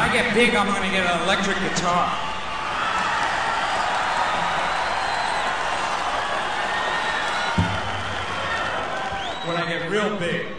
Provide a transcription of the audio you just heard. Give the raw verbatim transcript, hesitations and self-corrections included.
I get big, I'm gonna get an electric guitar. When I get real big,